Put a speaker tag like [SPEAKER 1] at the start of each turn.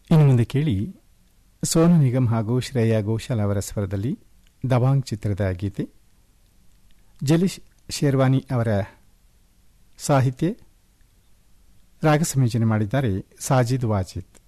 [SPEAKER 1] ಇನ್ನು ಮುಂದೆ ಕೇಳಿ ಸೋನು ನಿಗಮ್ ಹಾಗೂ ಶ್ರೇಯಾ ಘೋಷಾಲ್ ಅವರ ಸ್ವರದಲ್ಲಿ ದಬಾಂಗ್ ಚಿತ್ರದ ಗೀತೆ. ಜಲೀಶ್ ಶೇರ್ವಾನಿ ಅವರ ಸಾಹಿತ್ಯ, ರಾಗ ಸಂಯೋಜನೆ ಮಾಡಿದ್ದಾರೆ ಸಾಜಿದ್ ವಾಜಿದ್.